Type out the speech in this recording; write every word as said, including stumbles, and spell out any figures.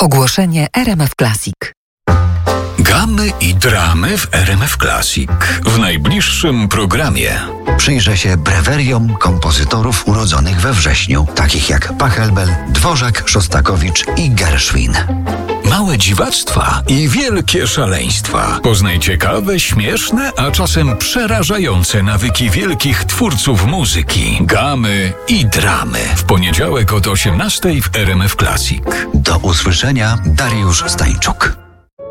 Ogłoszenie R M F Classic. Gamy i dramy w R M F Classic. W najbliższym programie przyjrzę się breweriom kompozytorów urodzonych we wrześniu, takich jak Pachelbel, Dworzak, Szostakowicz i Gershwin. małe dziwactwa i wielkie szaleństwa. Poznaj ciekawe, śmieszne, a czasem przerażające nawyki wielkich twórców muzyki. Gamy i dramy. W poniedziałek od osiemnastej w R M F Classic. Do usłyszenia, Dariusz Stańczuk.